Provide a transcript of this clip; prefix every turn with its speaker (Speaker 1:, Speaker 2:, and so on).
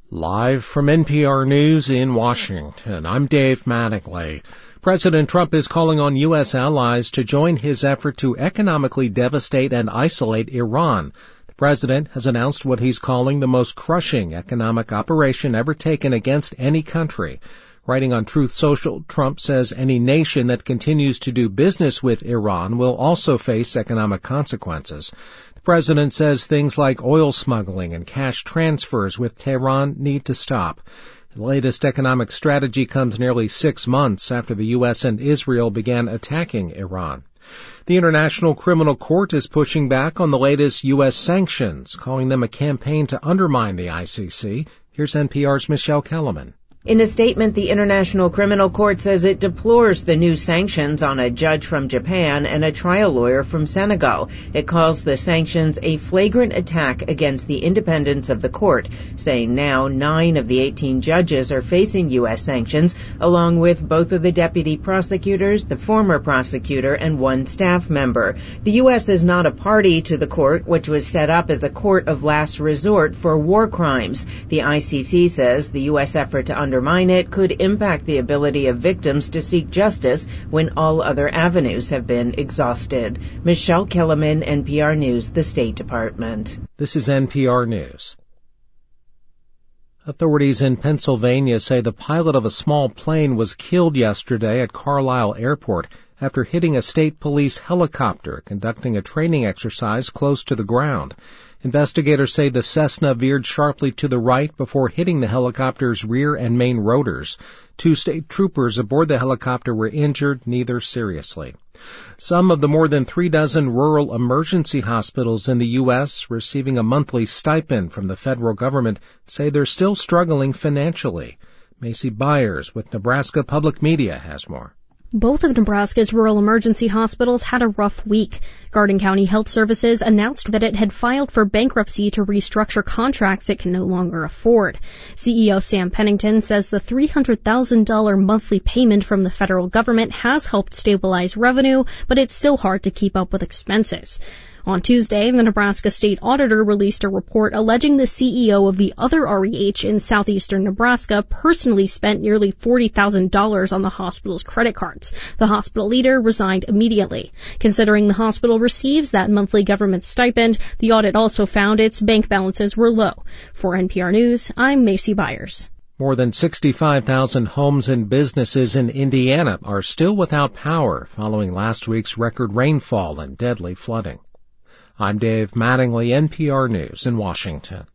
Speaker 1: Live from NPR News in Washington, I'm Dave Mattingly. President Trump is calling on U.S. allies to join his effort to economically devastate and isolate Iran. The president has announced what he's calling the most crushing economic operation ever taken against any country. Writing on Truth Social, Trump says any nation that continues to do business with Iran will also face economic consequences. The president says things like oil smuggling and cash transfers with Tehran need to stop. The latest economic strategy comes nearly 6 months after the U.S. and Israel began attacking Iran. The International Criminal Court is pushing back on the latest U.S. sanctions, calling them a campaign to undermine the ICC. Here's NPR's Michelle Kellerman.
Speaker 2: In a statement, the International Criminal Court says it deplores the new sanctions on a judge from Japan and a trial lawyer from Senegal. It calls the sanctions a flagrant attack against the independence of the court, saying now 9 of the 18 judges are facing U.S. sanctions, along with both of the deputy prosecutors, the former prosecutor, and 1 staff member. The U.S. is not a party to the court, which was set up as a court of last resort for war crimes. The ICC says the U.S. effort to undermine it could impact the ability of victims to seek justice when all other avenues have been exhausted. Michelle Kellerman, NPR News, the State Department.
Speaker 1: This is NPR News. Authorities in Pennsylvania say the pilot of a small plane was killed yesterday at Carlisle Airport after hitting a state police helicopter conducting a training exercise close to the ground. Investigators say the Cessna veered sharply to the right before hitting the helicopter's rear and main rotors. 2 state troopers aboard the helicopter were injured, neither seriously. Some of the more than 36 rural emergency hospitals in the U.S. receiving a monthly stipend from the federal government say they're still struggling financially. Macy Byers with Nebraska Public Media has more.
Speaker 3: Both of Nebraska's rural emergency hospitals had a rough week. Garden County Health Services announced that it had filed for bankruptcy to restructure contracts it can no longer afford. CEO Sam Pennington says the $300,000 monthly payment from the federal government has helped stabilize revenue, but it's still hard to keep up with expenses. On Tuesday, the Nebraska State Auditor released a report alleging the CEO of the other REH in southeastern Nebraska personally spent nearly $40,000 on the hospital's credit cards. The hospital leader resigned immediately. Considering the hospital receives that monthly government stipend, the audit also found its bank balances were low. For NPR News, I'm Macy Byers.
Speaker 1: More than 65,000 homes and businesses in Indiana are still without power following last week's record rainfall and deadly flooding. I'm Dave Mattingly, NPR News in Washington.